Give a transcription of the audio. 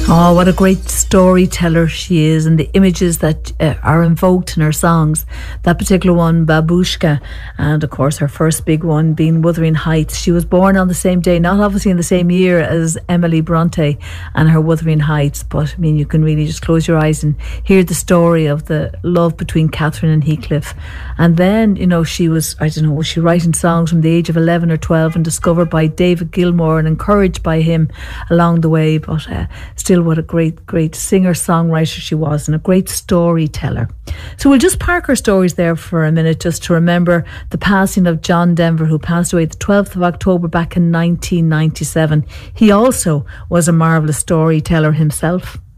Oh, what a great storyteller she is, and the images that are invoked in her songs. That particular one, Babushka, and of course her first big one being Wuthering Heights. She was born on the same day, not obviously in the same year as Emily Bronte and her Wuthering Heights, but I mean, you can really just close your eyes and hear the story of the love between Catherine and Heathcliff. And then, you know, she was, I don't know, was she writing songs from the age of 11 or 12 and discovered by David Gilmour and encouraged by him along the way, but still, what a great singer-songwriter she was, and a great storyteller. So we'll just park our stories there for a minute, just to remember the passing of John Denver, who passed away the 12th of October back in 1997. He also was a marvellous storyteller himself.